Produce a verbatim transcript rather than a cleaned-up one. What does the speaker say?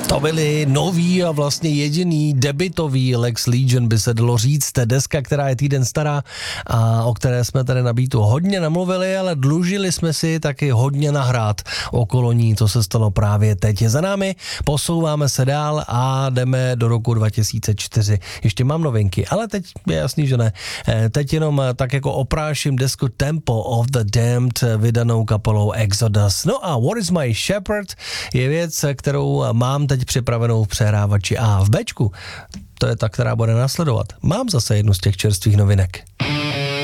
To byly nový a vlastně jediný debutový Lex Legion, by se dalo říct, deska, která je týden stará a o které jsme tady na Beatu hodně namluvili, ale dlužili jsme si taky hodně nahrát okolo ní, to se stalo právě teď. Je za námi, posouváme se dál a jdeme do roku dva tisíce čtyři. Ještě mám novinky, ale teď je jasný, že ne. Teď jenom tak jako opráším desku Tempo of the Damned, vydanou kapelou Exodus. No a What is my Shepherd je věc, kterou mám teď připravenou v přehrávači a v Bčku. To je ta, která bude následovat. Mám zase jednu z těch čerstvých novinek.